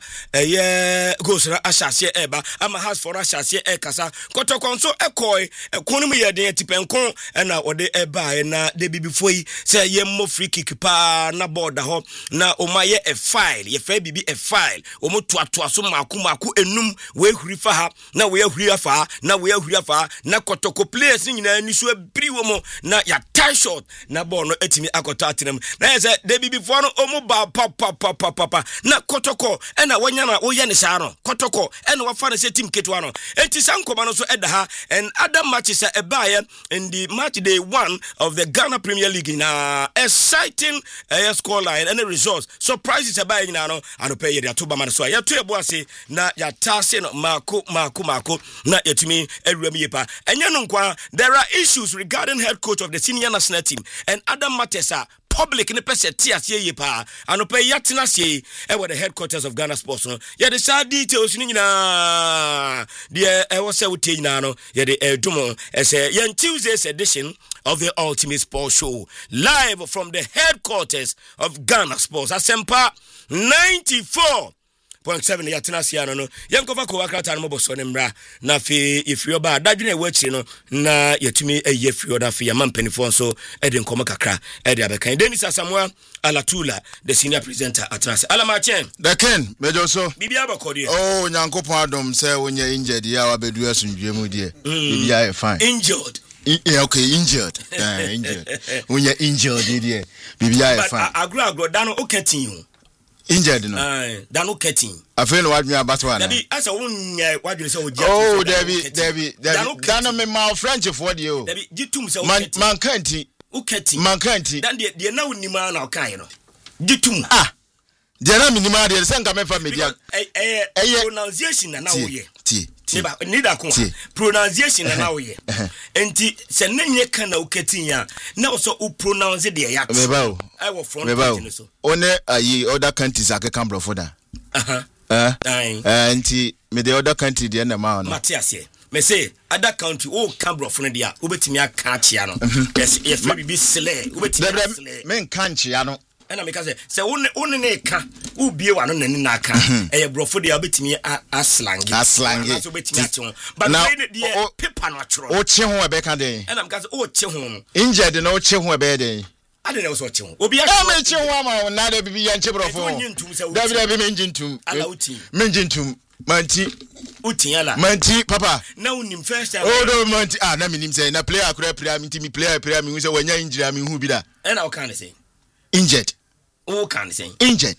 gosra ashase eba ama has for ashase kasa kotokonso ekoi ekonum ye den tipenkon na ode eba na de bibifoi say ye mo free kick pa na border ho na omaye a file ye fa bibi a file omo toatoa so maku enum we huri fa ha na we huri afa na we huri afa na kotoko players nyina ni so abiri wo mo na ya tie shot na ball no etimi akota atenam na say de bibifo no omo ba papa na kotoko na wanya na wo ye ne sha no kotoko na wafa na say team ketwa no enti sankoma no so eda ha and other matches are ebaye in the match day 1 of the Ghana Premier League na exciting score line and the results surprises ebaye na no anope ye to ba man so ya to ebo ase na ya tase no mako na yetumi awuram yepa enye no nkwa there are issues regarding head coach of the senior national team and other matters are public in the tias ye pa anope yatina se were the headquarters of Ghana Sports no ye the sad details ni nyina de was say we na no ye the dumo say yan Tuesday's edition of the Ultimate Sports Show live from the headquarters of Ghana Sports Asempa 94.7 yatina sia no yankofa ko wakrata no boso ne mra na fe ifrio ba dadwene wachi no na yatumi ayefrio da fe yamampanifo so ede nkomo kakra ede abekan Dennis Asamoah Alatula the senior presenter atrase alamachen the ken mejo so bibia bakodi oh nyankopon adom say wonya injured ya wabedu asundwemu die bibia fine injured yeah, okay, injured. Injured. When you're injured, yeah, bibia fine. Agro dano oketin injured no dano ketin I feel what me about one Debbie as a one what you say oh Debbie dano me my French for you Debbie jitum say man can't then the na unima na okan no jitum they na minima they say nka me fa media pronunciation na wo ye Neba nida ko pronunciation na wo ye enti se nenye kan na uketin ya na wo so pronounce de ya meba I was front so one ayi other countries akeka bro for da enti me the other country de na ma no Matias me say other country o cambro for dia obetimi aka achia no yes if be sele obetimi sele men kanchia no ena me ka say one ne ka ubie wa no nani na aka eye brofo dia obetimi aslangi so obetimi ache but when the paper no atro o che ho e be ka den ena me ka say o che ho no injured no o che ho e be den ade na so che ho obi a me che ho ma na da bibi ya nche brofo da me njintum menjintum manti utiala manti papa na unim first time oh no manti na minim say na player akura player mi player mi say wanya injury mi hu bi da ena o kan say injured o kan say injured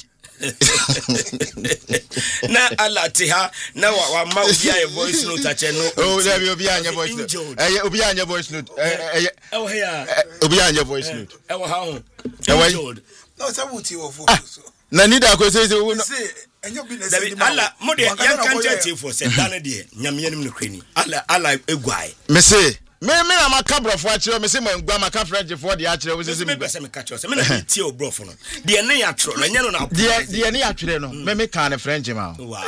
na alatiha na wa ma obi a voice note ache no oh there be obi anya voice note obi anya voice note oh here obi anya voice note ha ho no say wuti wo so na need akwe say enyo bi na say ala mo de yan kan church for say dan de nyame yanim no kwani ala egwai me say me na maka brofo akire me say mo ngwa maka French for de akire wo say me ka chire me na tie o brofo no de ne ya tro na nya no na de ne ya twere no me ka ne French ma wow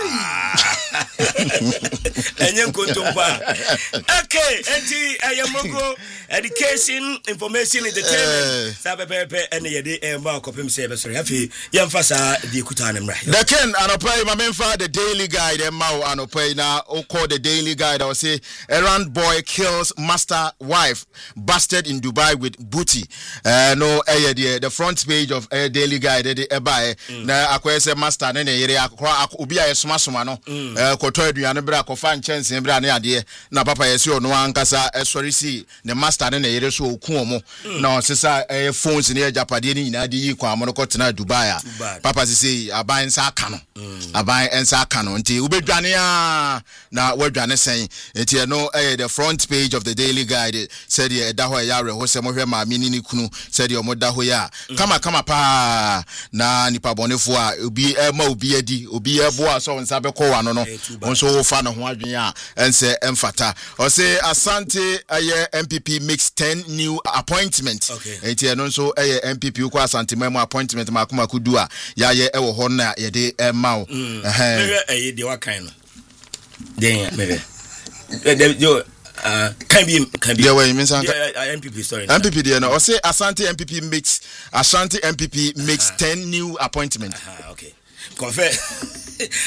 enye nkontompa okay enti ayamogo education information entertainment sabepepe ene yede ma kopem say be sori afi yemfasa de kuta ne mra the ken anopai ma memfa the daily guide ma anopai na o call the daily guide I say errand boy kills master wife busted in Dubai with booty no the front page of daily guide the ebae na akwese master ne yere akwa obi aye soma no koto aduane bra kofa nchense bra ne ade na papa yesi ono ankasa esori si ne master ne yere so oku omo na sesa phones ne japade ni nyina de yi kwa mo no kotena Dubai papa sisi aban nsa aka no aban nsa aka no nti ubedwane a na wadwane sen nti no the front page of the daily guide said ye da ho ya reho se mo hwe ma mini ni kunu said ye mo da ho ya kama pa na nipa bonefo a obi ma obi adi obi ebo so nsa be ko wa no onso wo fa no ho adwen a ense emfata o say Asante aye MPP makes 10 new appointments nti no nso aye MPP ko Asante memo appointment ma kuma kudu a ya ye ewo ho na ye de ma o aye de wa kan no den mebe yo can be yeah way means MPP sorry MPP there no o say Asante MPP makes 10 new appointments okay confess